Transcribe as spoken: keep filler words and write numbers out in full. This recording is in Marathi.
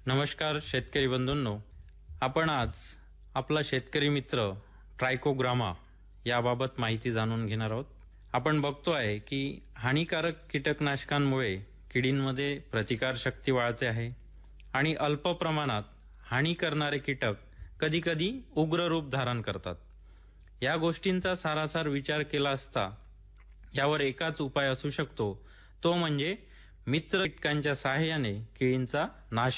नमस्कार शेतकरी बंधूंनो, आपण आज आपला शेतकरी मित्र ट्रायकोग्रामा याबाबत माहिती जाणून घेणार आहोत. आपण बघतो आहे की हानिकारक कीटकनाशकांमुळे किडींमध्ये प्रतिकारशक्ती वाढते आहे आणि अल्प प्रमाणात हानी करणारे कीटक कधी कधी उग्र रूप धारण करतात. या गोष्टींचा सारासार विचार केला असता यावर एकाच उपाय असू शकतो, तो म्हणजे मित्र कीटकांच्या सहाय्याने किडींचा नाश